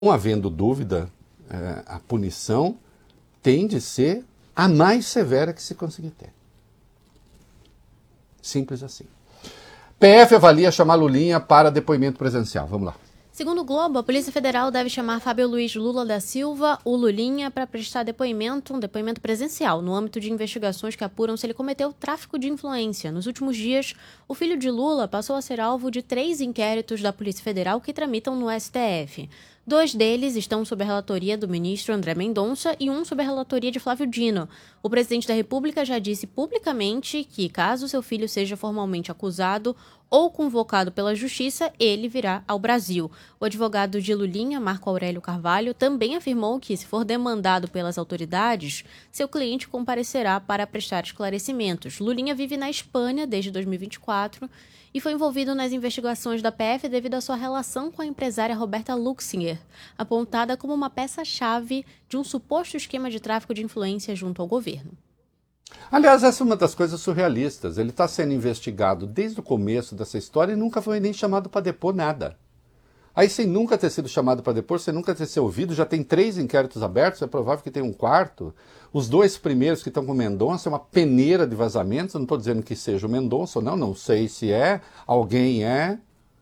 havendo dúvida, a punição tem de ser a mais severa que se conseguir ter. Simples assim. PF avalia chamar Lulinha para depoimento presencial. Vamos lá. Segundo o Globo, a Polícia Federal deve chamar Fábio Luiz Lula da Silva, o Lulinha, para prestar um depoimento presencial, no âmbito de investigações que apuram se ele cometeu tráfico de influência. Nos últimos dias, o filho de Lula passou a ser alvo de 3 inquéritos da Polícia Federal que tramitam no STF. 2 deles estão sob a relatoria do ministro André Mendonça e um sob a relatoria de Flávio Dino. O presidente da República já disse publicamente que, caso seu filho seja formalmente acusado ou convocado pela Justiça, ele virá ao Brasil. O advogado de Lulinha, Marco Aurélio Carvalho, também afirmou que, se for demandado pelas autoridades, seu cliente comparecerá para prestar esclarecimentos. Lulinha vive na Espanha desde 2024 e foi envolvido nas investigações da PF devido à sua relação com a empresária Roberta Luxinger, apontada como uma peça-chave de um suposto esquema de tráfico de influência junto ao governo. Aliás, essa é uma das coisas surrealistas. Ele está sendo investigado desde o começo dessa história e nunca foi nem chamado para depor nada. Aí, sem nunca ter sido chamado para depor, sem nunca ter sido ouvido, já tem 3 inquéritos abertos, é provável que tenha um quarto. Os 2 primeiros que estão com o Mendonça é uma peneira de vazamentos. Eu não estou dizendo que seja o Mendonça ou não sei se é, alguém é.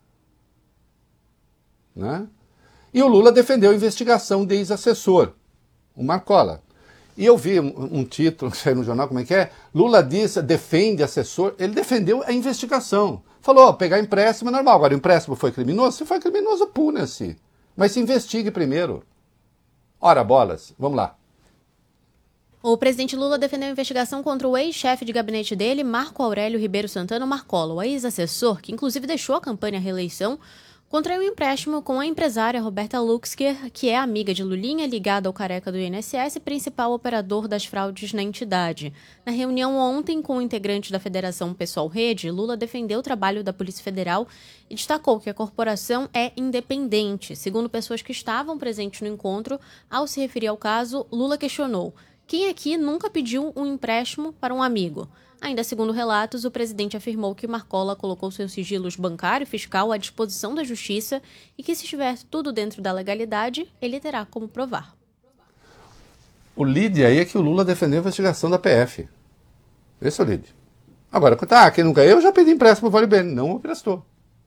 Né? E o Lula defendeu a investigação de ex-assessor, o Marcola. E eu vi um título que saiu no jornal, como é que é? Lula defende assessor. Ele defendeu a investigação. Falou, pegar empréstimo é normal. Agora, o empréstimo foi criminoso? Se foi criminoso, puna-se. Mas se investigue primeiro. Ora, bolas. Vamos lá. O presidente Lula defendeu a investigação contra o ex-chefe de gabinete dele, Marco Aurélio Ribeiro Santana Marcola. O ex-assessor, que inclusive deixou a campanha à reeleição, contraiu um empréstimo com a empresária Roberta Luxinger, que é amiga de Lulinha, ligada ao careca do INSS e principal operador das fraudes na entidade. Na reunião ontem com integrantes da Federação Pessoal Rede, Lula defendeu o trabalho da Polícia Federal e destacou que a corporação é independente. Segundo pessoas que estavam presentes no encontro, ao se referir ao caso, Lula questionou: quem aqui nunca pediu um empréstimo para um amigo? Ainda segundo relatos, o presidente afirmou que Marcola colocou seus sigilos bancário e fiscal à disposição da Justiça e que, se estiver tudo dentro da legalidade, ele terá como provar. O lead aí é que o Lula defendeu a investigação da PF. Esse é o lead. Agora, quem nunca eu já pedi empréstimo para o Vale Bene. Não emprestou.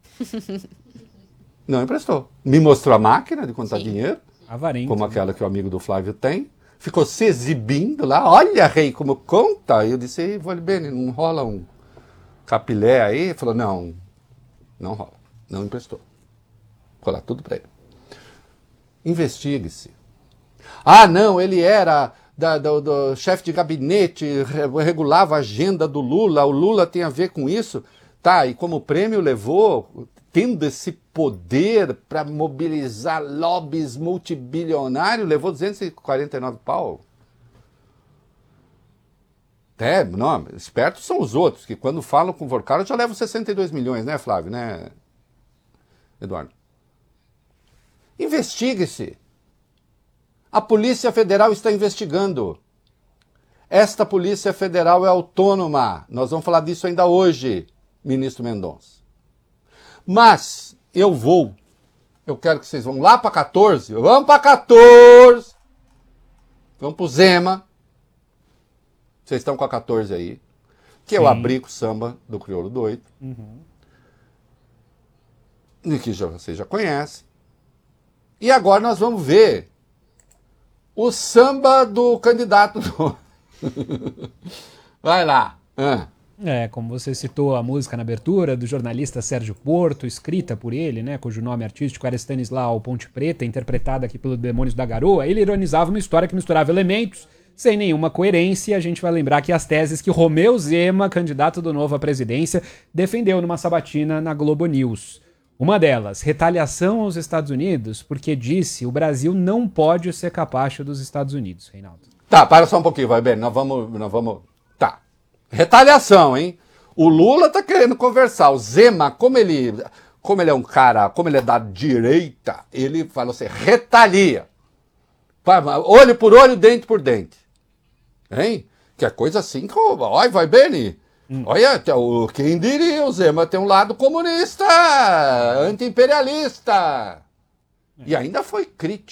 Não emprestou. Me mostrou a máquina de contar dinheiro, como aquela que o amigo do Flávio tem. Ficou se exibindo lá, olha, rei, como conta. E eu disse, Vale Bene, não rola um capilé aí? Ele falou, não rola, não emprestou. Ficou lá tudo para ele. Investigue-se. Ah, não, ele era do chefe de gabinete, regulava a agenda do Lula, o Lula tem a ver com isso. Tá, e como prêmio levou, tendo esse poder para mobilizar lobbies multibilionários, levou 249 pau. Não, espertos são os outros, que quando falam com o Vorcaro já levam 62 milhões, né, Flávio, né, Eduardo? Investigue-se. A Polícia Federal está investigando. Esta Polícia Federal é autônoma. Nós vamos falar disso ainda hoje, ministro Mendonça. Mas eu quero que vocês vão lá para 14, vamos para 14, vamos para o Zema, vocês estão com a 14 aí, que é o Abrico Samba do Crioulo Doido, e que vocês já conhecem, e agora nós vamos ver o samba do candidato do... Vai lá. Como você citou a música na abertura, do jornalista Sérgio Porto, escrita por ele, né, cujo nome artístico era Stanislau Ponte Preta, interpretada aqui pelo Demônios da Garoa. Ele ironizava uma história que misturava elementos sem nenhuma coerência. A gente vai lembrar que as teses que Romeu Zema, candidato do Novo à presidência, defendeu numa sabatina na Globo News. Uma delas, retaliação aos Estados Unidos, porque disse: o Brasil não pode ser capacho dos Estados Unidos, Reinaldo. Tá, para só um pouquinho, vai bem, nós vamos... Tá. Retaliação, hein? O Lula tá querendo conversar. O Zema, como ele é um cara, como ele é da direita, ele fala assim, retalia. Olho por olho, dente por dente. Hein? Que é coisa assim, olha, vai bem, olha, quem diria, o Zema tem um lado comunista, anti-imperialista. E ainda foi crítico.